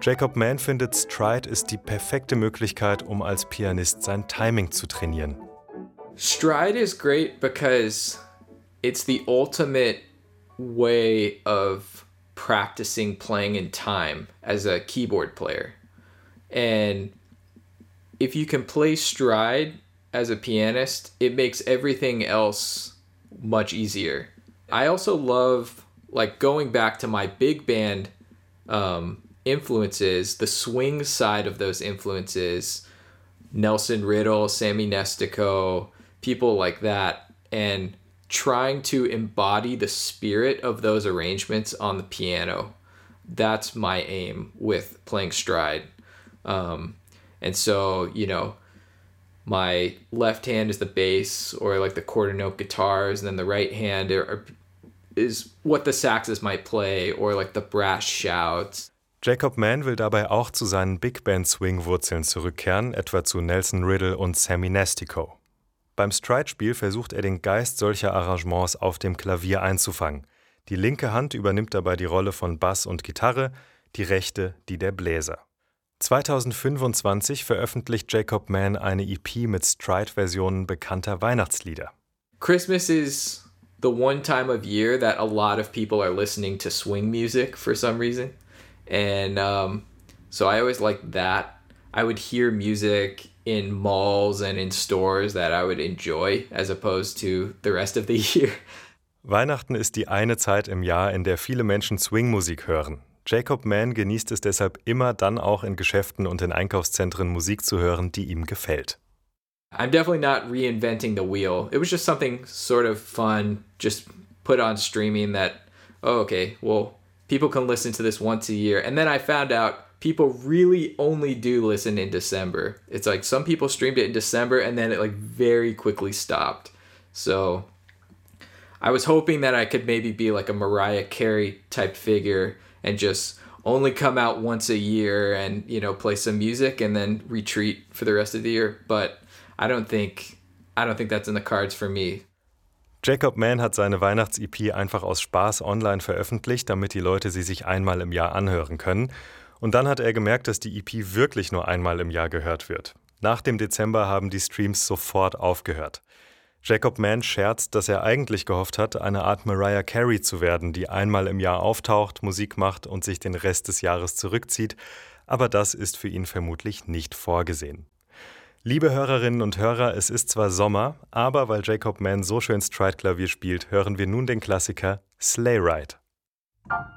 Jacob Mann findet, Stride ist die perfekte Möglichkeit, um als Pianist sein Timing zu trainieren. Stride is great because it's the ultimate way of practicing playing in time as a keyboard player. And if you can play stride as a pianist, it makes everything else much easier. I also love going back to my big band influences, the swing side of those influences, Nelson Riddle, Sammy Nestico, people like that, and trying to embody the spirit of those arrangements on the piano. That's my aim with playing stride. And so, my left hand is the bass or the quarter note guitars, and then the right hand is what the saxes might play or the brass shouts. Jacob Mann will dabei auch zu seinen Big Band Swing-Wurzeln zurückkehren, etwa zu Nelson Riddle und Sammy Nestico. Beim Stride-Spiel versucht er den Geist solcher Arrangements auf dem Klavier einzufangen. Die linke Hand übernimmt dabei die Rolle von Bass und Gitarre, die rechte die der Bläser. 2025 veröffentlicht Jacob Mann eine EP mit Stride-Versionen bekannter Weihnachtslieder. Christmas is the one time of year that a lot of people are listening to swing music for some reason. And so I always liked that. I would hear music in malls and in stores that I would enjoy as opposed to the rest of the year. Weihnachten ist die eine Zeit im Jahr, in der viele Menschen Swingmusik hören. Jacob Mann genießt es deshalb immer dann auch in Geschäften und in Einkaufszentren Musik zu hören, die ihm gefällt. I'm definitely not reinventing the wheel. It was just something sort of fun, just put on streaming that, people can listen to this once a year. And then I found out people really only do listen in December. It's some people streamed it in December and then it very quickly stopped. So I was hoping that I could maybe be a Mariah Carey type figure and just only come out once a year and, play some music and then retreat for the rest of the year. But I don't think that's in the cards for me. Jacob Mann hat seine Weihnachts-EP einfach aus Spaß online veröffentlicht, damit die Leute sie sich einmal im Jahr anhören können. Und dann hat er gemerkt, dass die EP wirklich nur einmal im Jahr gehört wird. Nach dem Dezember haben die Streams sofort aufgehört. Jacob Mann scherzt, dass er eigentlich gehofft hat, eine Art Mariah Carey zu werden, die einmal im Jahr auftaucht, Musik macht und sich den Rest des Jahres zurückzieht. Aber das ist für ihn vermutlich nicht vorgesehen. Liebe Hörerinnen und Hörer, es ist zwar Sommer, aber weil Jacob Mann so schön Stride-Klavier spielt, hören wir nun den Klassiker Sleigh Ride.